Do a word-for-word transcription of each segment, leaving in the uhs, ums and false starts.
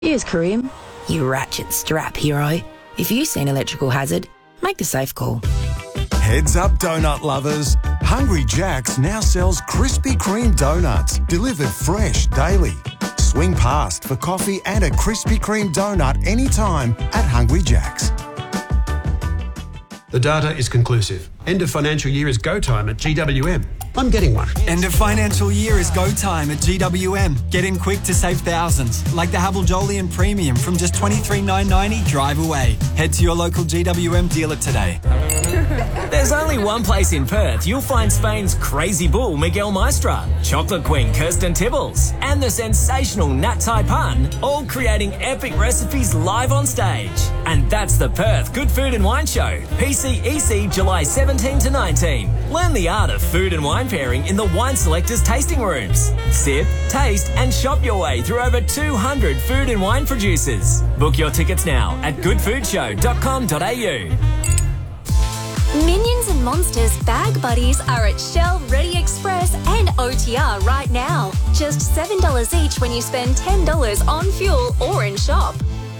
Here's Kareem. You ratchet strap hero. If you see an electrical hazard, make the safe call. Heads up, donut lovers. Hungry Jack's now sells Krispy Kreme donuts, delivered fresh daily. Swing past for coffee and a Krispy Kreme donut anytime at Hungry Jack's. The data is conclusive. End of financial year is go time at G W M. I'm getting one. End of financial year is go time at G W M. Get in quick to save thousands, like the Havel Jolyon Premium from just twenty-three thousand nine hundred ninety drive away. Head to your local G W M dealer today. There's only one place in Perth you'll find Spain's crazy bull Miguel Maestra, chocolate queen Kirsten Tibbles, and the sensational Nat Tai Pun, all creating epic recipes live on stage. And that's the Perth Good Food and Wine Show, P C E C July seventeenth to nineteenth. Learn the art of food and wine pairing in the Wine Selectors tasting rooms. Sip, taste and shop your way through over two hundred food and wine producers. Book your tickets now at good food show dot com dot a u. Minions and Monsters Bag Buddies are at Shell, Ready Express and O T R right now. Just seven dollars each when you spend ten dollars on fuel or in shop.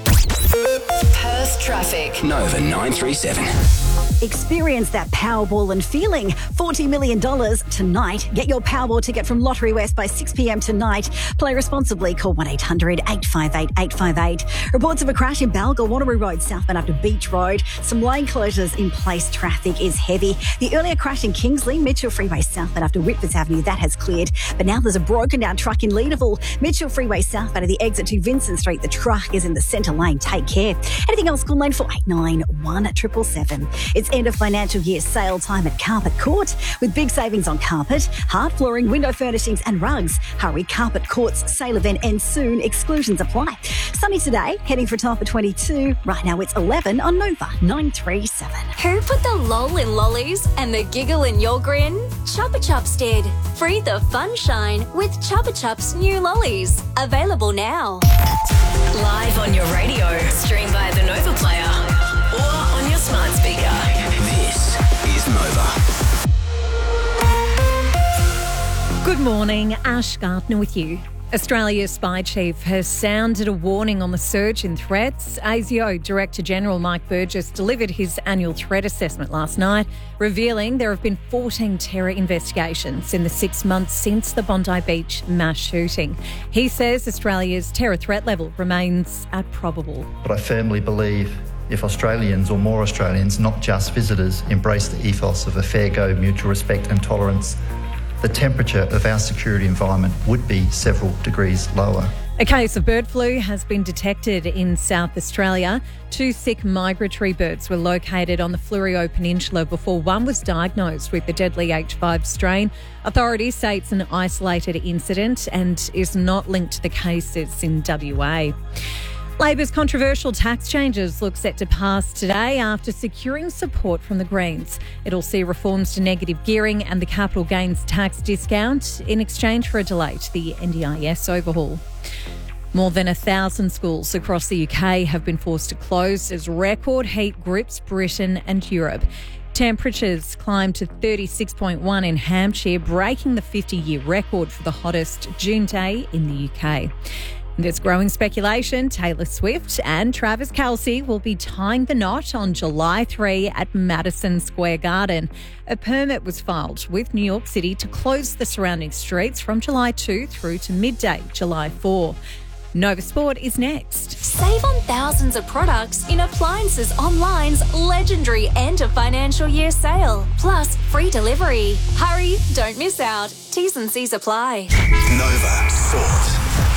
Perth traffic. Nova nine three seven. Experience that Powerball and feeling. forty million dollars tonight. Get your Powerball ticket from Lottery West by six p m tonight. Play responsibly. Call one eight hundred eight five eight eight five eight. Reports of a crash in Balga, Wanneroo Road, southbound up to Beach Road. Some lane closures in place. Traffic is heavy. The earlier crash in Kingsley, Mitchell Freeway southbound up to Whitfords Avenue, that has cleared. But now there's a broken down truck in Leederville. Mitchell Freeway southbound of the exit to Vincent Street. The truck is in the centre lane. Take care. Anything else, call nine four eight nine one seven seven seven. It's end of financial year sale time at Carpet Court with big savings on carpet, hard flooring, window furnishings and rugs. Hurry, Carpet Court's sale event ends soon. Exclusions apply. Sunny today, heading for a top of twenty-two. Right now it's eleven on Nova nine three seven. Who put the lol in lollies and the giggle in your grin? Chupa Chups did. Free the fun shine with Chupa Chups new lollies. Available now. Live on your radio. Stream via the Nova Player or on your smart speaker. This is Nova. Good morning, Ash Gardner with you. Australia's spy chief has sounded a warning on the surge in threats. A S I O Director-General Mike Burgess delivered his annual threat assessment last night, revealing there have been fourteen terror investigations in the six months since the Bondi Beach mass shooting. He says Australia's terror threat level remains at probable. But I firmly believe if Australians, or more Australians, not just visitors, embrace the ethos of a fair go, mutual respect and tolerance, the temperature of our security environment would be several degrees lower. A case of bird flu has been detected in South Australia. Two sick migratory birds were located on the Fleurieu Peninsula before one was diagnosed with the deadly H five strain. Authorities say it's an isolated incident and is not linked to the cases in W A. Labor's controversial tax changes look set to pass today after securing support from the Greens. It'll see reforms to negative gearing and the capital gains tax discount in exchange for a delay to the N D I S overhaul. More than a thousand schools across the U K have been forced to close as record heat grips Britain and Europe. Temperatures climbed to thirty-six point one in Hampshire, breaking the fifty-year record for the hottest June day in the U K. There's growing speculation Taylor Swift and Travis Kelce will be tying the knot on July third at Madison Square Garden. A permit was filed with New York City to close the surrounding streets from July second through to midday July fourth. Nova Sport is next. Save on thousands of products in Appliances Online's legendary end of financial year sale. Plus free delivery. Hurry, don't miss out. T's and C's apply. Nova Sport.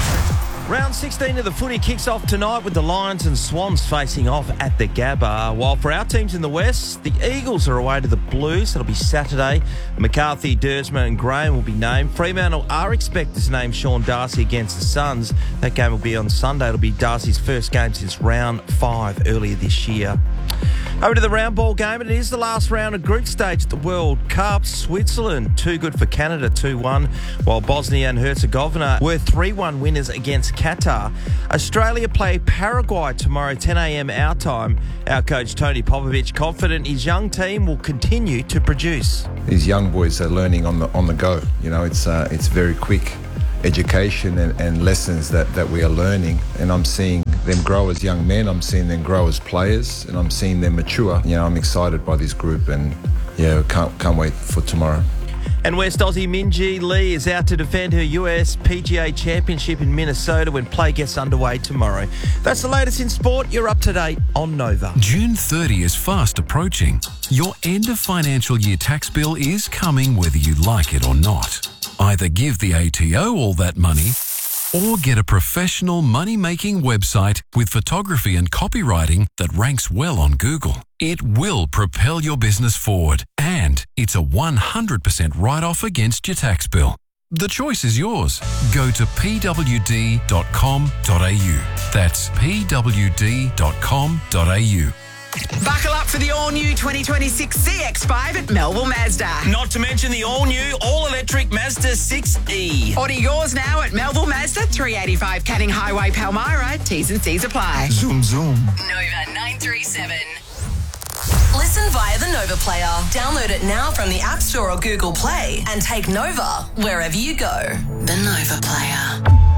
Round sixteen of the footy kicks off tonight with the Lions and Swans facing off at the Gabba. While for our teams in the West, the Eagles are away to the Blues. That'll be Saturday. McCarthy, Dersma and Graham will be named. Fremantle are expected to name Sean Darcy against the Suns. That game will be on Sunday. It'll be Darcy's first game since round five earlier this year. Over to the round ball game, and it is the last round of group stage at the World Cup. Switzerland, too good for Canada, two one, while Bosnia and Herzegovina were three one winners against Qatar. Australia play Paraguay tomorrow, ten a m our time. Our coach Tony Popovic confident his young team will continue to produce. These young boys are learning on the on the go. You know, it's uh, it's very quick. education and, and lessons that, that we are learning. And I'm seeing them grow as young men, I'm seeing them grow as players, and I'm seeing them mature. You know, I'm excited by this group, and yeah, can't, can't wait for tomorrow. And West Aussie Minjee Lee is out to defend her U S P G A Championship in Minnesota when play gets underway tomorrow. That's the latest in sport. You're up to date on Nova. June thirtieth is fast approaching. Your end of financial year tax bill is coming whether you like it or not. Either give the A T O all that money or get a professional money-making website with photography and copywriting that ranks well on Google. It will propel your business forward, and it's a one hundred percent write-off against your tax bill. The choice is yours. Go to p w d dot com dot a u. That's p w d dot com dot a u. Buckle up for the all-new twenty twenty-six C X five at Melville Mazda. Not to mention the all-new, all-electric Mazda six E. Order yours now at Melville Mazda, three eighty-five Canning Highway, Palmyra. T's and C's apply. Zoom, zoom. Nova nine three seven. Listen via the Nova Player. Download it now from the App Store or Google Play and take Nova wherever you go. The Nova Player.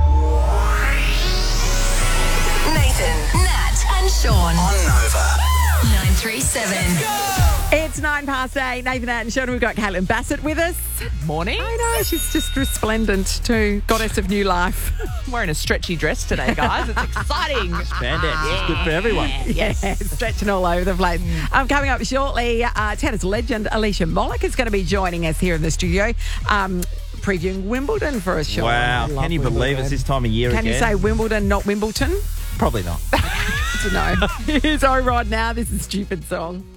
Nathan, Nat and Sean. On Nova. nine three seven. It's nine past eight. Nathan, Nat and Sean, we've got Caitlin Bassett with us. Morning. I know, she's just resplendent too. Goddess of new life. I'm wearing a stretchy dress today, guys. It's exciting. Spandex. It's good for everyone. Yes, yeah, stretching all over the place. Um, coming up shortly, uh, tennis legend Alicia Molik is going to be joining us here in the studio. Um, previewing Wimbledon for us, Sean. Wow. Can you believe Wimbledon. it's this time of year Can again? you say Wimbledon, not Wimbledon? Probably not. To know. Here's our rod now. This is Stupid Song.